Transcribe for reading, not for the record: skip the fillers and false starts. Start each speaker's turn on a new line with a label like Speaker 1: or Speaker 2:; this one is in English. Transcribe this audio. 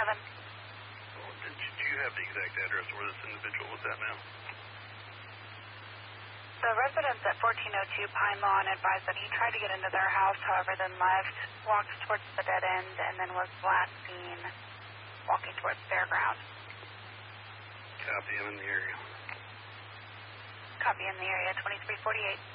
Speaker 1: Well, do you have the exact address where this individual was at now?
Speaker 2: The residents at 1402 Pine Lawn advised that he tried to get into their house, however, then left, walked towards the dead end, and then was last seen walking towards Fairground.
Speaker 1: Copy, I'm in the area.
Speaker 2: Copy in the area, 2348.